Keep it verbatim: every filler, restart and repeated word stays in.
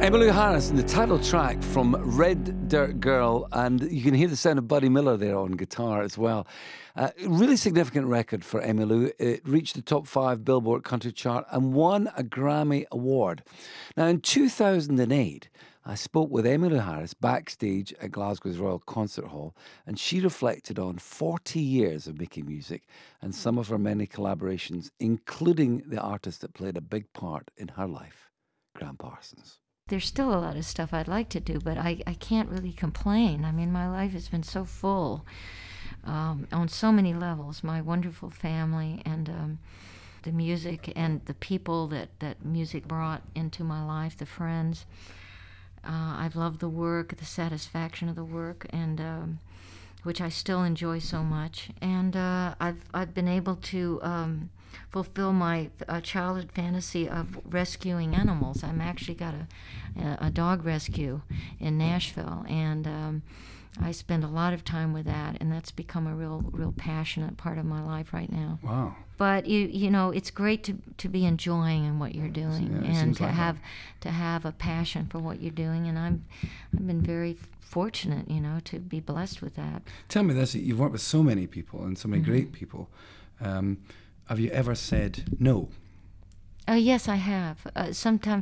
Emmylou Harris in the title track from Red Dirt Girl, and you can hear the sound of Buddy Miller there on guitar as well. Uh, really significant record for Emmylou. It reached the top five Billboard country chart and won a Grammy Award. Now, in two thousand eight, I spoke with Emmylou Harris backstage at Glasgow's Royal Concert Hall, and she reflected on forty years of making music and some of her many collaborations, including the artist that played a big part in her life, Gram Parsons. There's still a lot of stuff I'd like to do, but I, I can't really complain. I mean, my life has been so full um, on so many levels. My wonderful family and um, the music and the people that, that music brought into my life, the friends. Uh, I've loved the work, the satisfaction of the work, and um, which I still enjoy so much. And uh, I've I've been able to um, fulfill my uh, childhood fantasy of rescuing animals. I'm actually got a a dog rescue in Nashville, and um, I spend a lot of time with that, and that's become a real real passionate part of my life right now. Wow. But you you know, it's great to to be enjoying what you're doing, Yeah, and to like have that. to have a passion for what you're doing, and I'm I've been very fortunate, you know, to be blessed with that. Tell me this, you've worked with so many people and so many mm-hmm. great people. Um, have you ever said no? Uh, yes, I have. Uh, sometimes